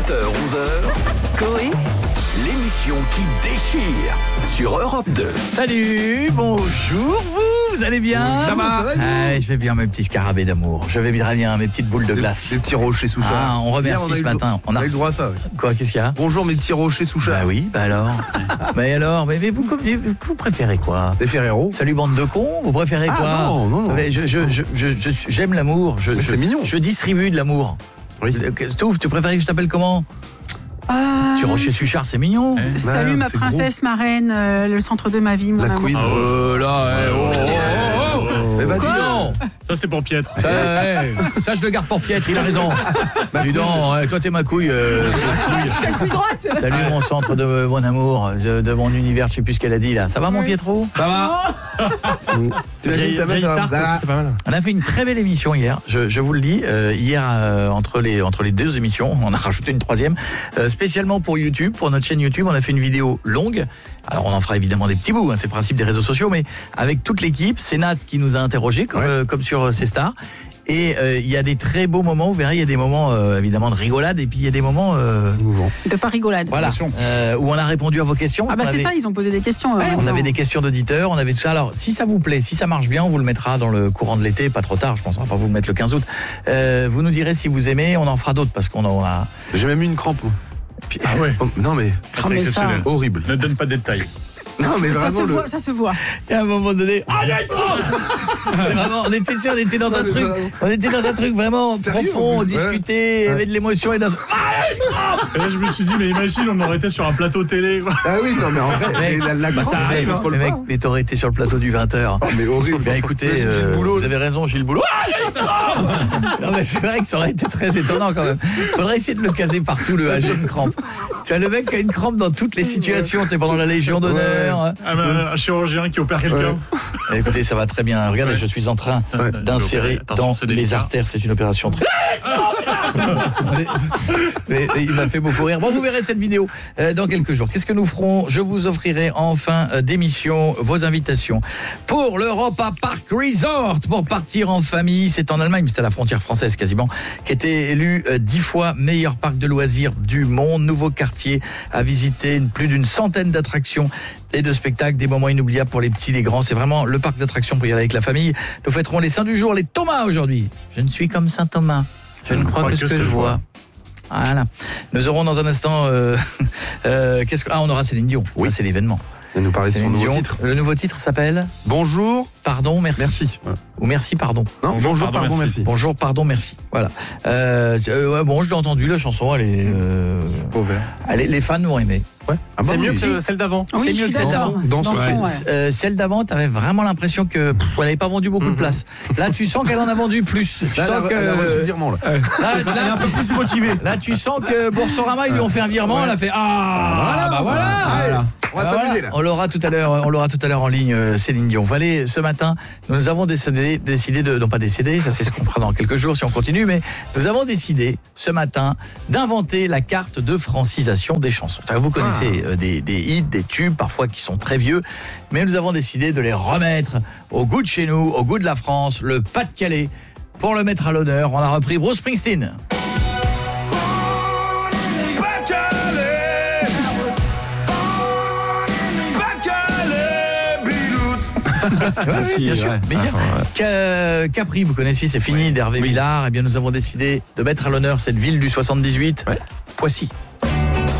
7h-11h, Coé, l'émission qui déchire sur Europe 2. Salut, bonjour, vous allez bien? Ça va, je vais bien, mes petits scarabées d'amour. Je vais bien, mes petites boules de glace. Les petits rochers sous chat. Ah, on remercie ce matin. On a eu le droit à ça. Quoi, qu'est-ce qu'il y a? Bonjour mes petits rochers sous chat. Bah oui, bah alors. mais vous préférez quoi? Les Ferrero. Salut bande de cons, vous préférez quoi? Non. Mais j'aime l'amour. C'est mignon. Je distribue de l'amour. Oui. Stouff, tu préférais que je t'appelle comment? Tu Rocher Suchard, c'est mignon. Salut ma princesse, ma reine, le centre de ma vie, mon La amour. queen. Mais vas-y. Non. Ça c'est pour Pietre. Ça je le garde pour Pietre, il a raison. Dis donc, toi t'es ma couille. Salut mon centre de mon amour, de mon univers, je sais plus ce qu'elle a dit là. Ça va mon Pietro? Ça va. T'imagines ta meuf, C'est pas mal. On a fait une très belle émission hier, je vous le dis. Hier, entre les deux émissions, on a rajouté une troisième. Spécialement pour YouTube, pour notre chaîne YouTube, on a fait une vidéo longue. Alors on en fera évidemment des petits bouts, hein, c'est le principe des réseaux sociaux, mais avec toute l'équipe, c'est Nat qui nous a interrogés, comme sur C Stars. Et il y a des très beaux moments, vous verrez, il y a des moments évidemment de rigolade, et puis il y a des moments émouvant. De pas rigolade. voilà, où on a répondu à vos questions. Ah bah c'est ça, ils ont posé des questions. On avait des questions d'auditeurs, on avait tout ça. Alors si ça vous plaît, si ça marche bien, on vous le mettra dans le courant de l'été, pas trop tard, je pense, on va pas vous le mettre le 15 août. Vous nous direz si vous aimez, on en fera d'autres parce qu'on en a... J'ai même eu une crampe. Ah ouais. Non mais C'est exceptionnel. horrible. Ne donne pas de détails. Non mais Ça vraiment se voit. Et à un moment donné, c'est vraiment, on était dans un truc vraiment Sérieux, profond, en on plus, discutait, il y avait de l'émotion et d'un... Et là je me suis dit mais imagine on aurait été sur un plateau télé quoi. Ah oui, non mais en vrai, la Bah, crampe, ça je arrive, la contrôle le mec, pas. mais t'aurais été sur le plateau du 20h. Oh, mais horrible. Bien écoutez, Gilles Boulot, vous avez raison, Gilles Boulot. Non mais c'est vrai que ça aurait été très étonnant quand même. Faudrait essayer de le caser partout, le j'ai une crampe. Tu as le mec qui a une crampe dans toutes les situations, t'es pendant la Légion d'honneur. Ah bah, un chirurgien qui opère quelqu'un. Écoutez, ça va très bien. Regardez, Ouais. je suis en train d'insérer Attention, dans c'est les délicat. artères. C'est une opération très... mais il m'a fait beaucoup rire. Bon, vous verrez cette vidéo dans quelques jours. Qu'est-ce que nous ferons? Je vous offrirai en fin d'émission vos invitations pour l'Europa Park Resort pour partir en famille. C'est en Allemagne, c'est à la frontière française quasiment, qui était élu 10 fois meilleur parc de loisirs du monde. Nouveau quartier à visiter, plus d'une centaine d'attractions et de spectacles, des moments inoubliables pour les petits, les grands. C'est vraiment le parc d'attractions pour y aller avec la famille. Nous fêterons les saints du jour, les Thomas aujourd'hui. Je ne suis comme saint Thomas. Je ne crois que ce que je vois. Voilà. Nous aurons dans un instant... on aura Céline Dion. Oui. Ça, c'est l'événement. Elle nous parlait de son Céline nouveau Dion. titre. Le nouveau titre s'appelle Bonjour, Pardon, merci. merci. Voilà. Ou merci, pardon. Non, bonjour, pardon, merci. Bonjour, pardon, merci. Voilà. Bon, je l'ai entendu, la chanson, les fans vont aimer. Ouais. Ah bah C'est oui. mieux que celle d'avant. Oui, C'est je mieux suis que celle d'accord. Dans son- ouais. Celle d'avant, t'avais vraiment l'impression que elle n'avait pas vendu beaucoup de place. Là, tu sens qu'elle en a vendu plus. Tu Là, sens elle a reçu le que virement là. là, Elle est un peu plus motivée. là, tu sens que Boursorama ils lui ont fait un virement. Elle a fait voilà. Allez, on va s'amuser là. On l'aura tout à l'heure en ligne, Céline Dion. Allez, ce matin, nous avons décidé de, non pas décidé, ça c'est ce qu'on fera dans quelques jours si on continue, mais nous avons décidé ce matin d'inventer la carte de francisation des chansons. Vous connaissez des hits, des tubes, parfois qui sont très vieux, mais nous avons décidé de les remettre au goût de chez nous, au goût de la France, le Pas-de-Calais. Pour le mettre à l'honneur, on a repris Bruce Springsteen. Bien sûr. Mais bien. Capri, vous connaissez, c'est fini, d'Hervé Villard. Eh bien, nous avons décidé de mettre à l'honneur cette ville du 78, Poissy.